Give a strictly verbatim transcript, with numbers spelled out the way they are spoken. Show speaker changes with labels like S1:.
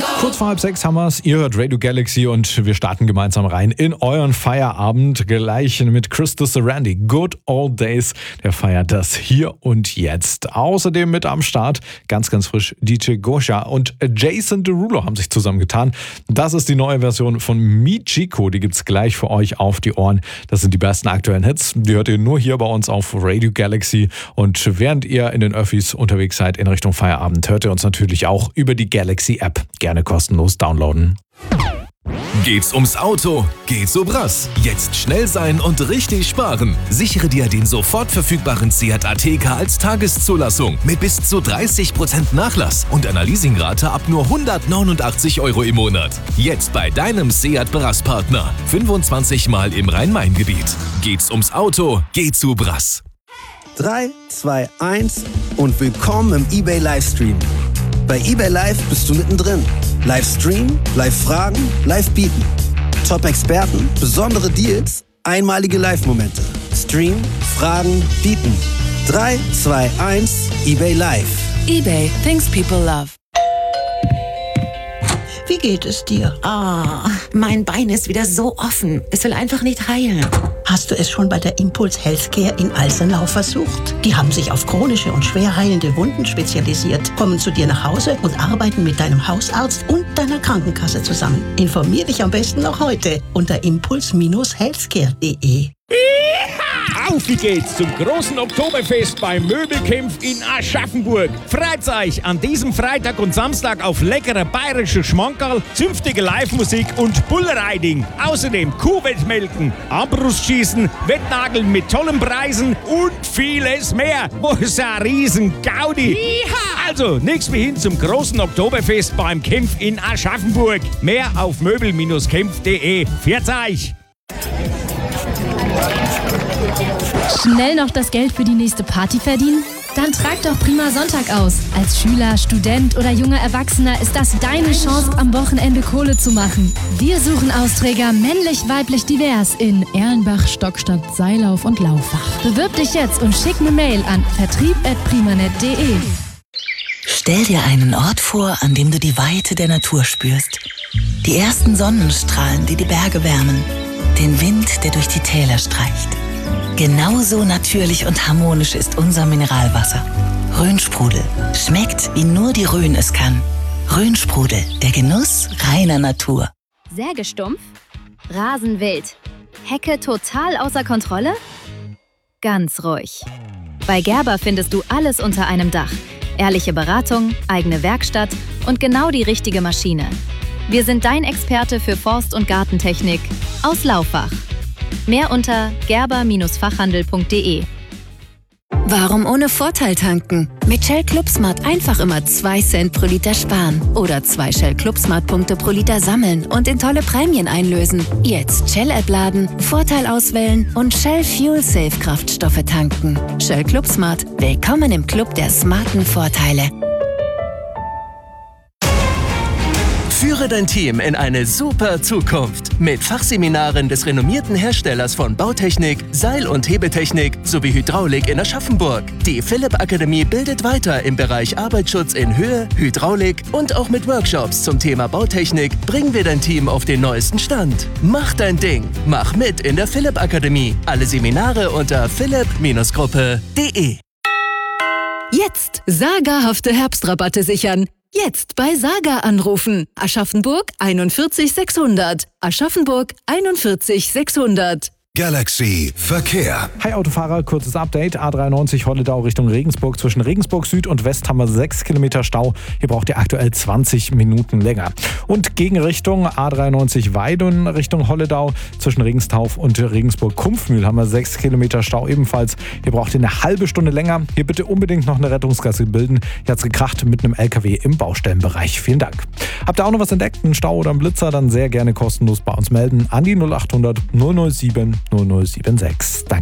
S1: Kurz vor halb sechs haben wir's. Ihr hört Radio Galaxy und wir starten gemeinsam rein in euren Feierabend. Gleich mit Christus Randy. Good Old Days. Der feiert das hier und jetzt. Außerdem mit am Start, ganz, ganz frisch, D J Gosha und Jason Derulo haben sich zusammengetan. Das ist die neue Version von Michiko. Die gibt's gleich für euch auf die Ohren. Das sind die besten aktuellen Hits. Die hört ihr nur hier bei uns auf Radio Galaxy. Und während ihr in den Öffis unterwegs seid in Richtung Feierabend, hört ihr uns natürlich auch über die Galaxy App. Gerne kostenlos downloaden.
S2: Geht's ums Auto? Geht's so brass. Jetzt schnell sein und richtig sparen. Sichere dir den sofort verfügbaren Seat Ateca als Tageszulassung mit bis zu dreißig Prozent Nachlass und einer Leasingrate ab nur hundertneunundachtzig Euro im Monat. Jetzt bei deinem Seat Brass-Partner. fünfundzwanzig Mal im Rhein-Main-Gebiet. Geht's ums Auto? Geht's so brass.
S3: drei, zwei, eins und willkommen im eBay Livestream. Bei eBay Live bist du mittendrin. Livestream, Live-Fragen, Live-Bieten. Top-Experten, besondere Deals, einmalige Live-Momente. Stream, Fragen, Bieten. drei, zwei, eins, eBay Live.
S4: eBay, things people love.
S5: Wie geht es dir?
S4: Ah, mein Bein ist wieder so offen. Es will einfach nicht heilen.
S5: Hast du es schon bei der Impuls Healthcare in Alsenau versucht? Die haben sich auf chronische und schwer heilende Wunden spezialisiert, kommen zu dir nach Hause und arbeiten mit deinem Hausarzt und deiner Krankenkasse zusammen. Informier dich am besten noch heute unter impuls Bindestrich healthcare punkt de.
S6: Auf wie geht's zum großen Oktoberfest beim Möbelkämpf in Aschaffenburg. Freut euch an diesem Freitag und Samstag auf leckere bayerische Schmankerl, zünftige Live-Musik und Bullriding. Außerdem Kuhwettmelken, Armbrustschießen, Wettnageln mit tollen Preisen und vieles mehr. Wo ist ein riesen Gaudi? Also, nix wie hin zum großen Oktoberfest beim Kämpf in Aschaffenburg. Mehr auf möbel Bindestrich kämpf punkt de. Pfiat euch!
S7: Schnell noch das Geld für die nächste Party verdienen? Dann trag doch Prima Sonntag aus. Als Schüler, Student oder junger Erwachsener ist das deine Chance, am Wochenende Kohle zu machen. Wir suchen Austräger männlich, weiblich, divers in Erlenbach, Stockstadt, Seilauf und Laufach. Bewirb dich jetzt und schick eine Mail an vertrieb at primanet punkt de.
S8: Stell dir einen Ort vor, an dem du die Weite der Natur spürst. Die ersten Sonnenstrahlen, die die Berge wärmen. Den Wind, der durch die Täler streicht. Genauso natürlich und harmonisch ist unser Mineralwasser. Rhönsprudel. Schmeckt, wie nur die Rhön es kann. Rhönsprudel, der Genuss reiner Natur.
S7: Sägestumpf? Rasenwild? Hecke total außer Kontrolle? Ganz ruhig. Bei Gerber findest du alles unter einem Dach. Ehrliche Beratung, eigene Werkstatt und genau die richtige Maschine. Wir sind dein Experte für Forst- und Gartentechnik aus Laufach. Mehr unter gerber Bindestrich fachhandel punkt de.
S9: Warum ohne Vorteil tanken? Mit Shell ClubSmart einfach immer zwei Cent pro Liter sparen. Oder zwei Shell ClubSmart-Punkte pro Liter sammeln und in tolle Prämien einlösen. Jetzt Shell-App laden, Vorteil auswählen und Shell Fuel Safe Kraftstoffe tanken. Shell ClubSmart. Willkommen im Club der smarten Vorteile.
S2: Führe dein Team in eine super Zukunft mit Fachseminaren des renommierten Herstellers von Bautechnik, Seil- und Hebetechnik sowie Hydraulik in Aschaffenburg. Die Philipp Akademie bildet weiter im Bereich Arbeitsschutz in Höhe, Hydraulik und auch mit Workshops zum Thema Bautechnik bringen wir dein Team auf den neuesten Stand. Mach dein Ding, mach mit in der Philipp Akademie. Alle Seminare unter philipp Bindestrich gruppe punkt de.
S9: Jetzt sagerhafte Herbstrabatte sichern. Jetzt bei Saga anrufen. Aschaffenburg einundvierzig sechshundert. Aschaffenburg einundvierzig sechshundert.
S10: Galaxy Verkehr.
S1: Hi Autofahrer, kurzes Update. A dreiundneunzig Holledau Richtung Regensburg. Zwischen Regensburg Süd und West haben wir sechs Kilometer Stau. Hier braucht ihr aktuell zwanzig Minuten länger. Und Gegenrichtung A dreiundneunzig Weidun Richtung Holledau. Zwischen Regenstauf und Regensburg-Kumpfmühl haben wir sechs Kilometer Stau ebenfalls. Hier braucht ihr eine halbe Stunde länger. Hier bitte unbedingt noch eine Rettungsgasse bilden. Hier hat es gekracht mit einem L K W im Baustellenbereich. Vielen Dank. Habt ihr auch noch was entdeckt? Einen Stau oder einen Blitzer? Dann sehr gerne kostenlos bei uns melden. An die null acht hundert null null sieben null null sieben sechs. Danke.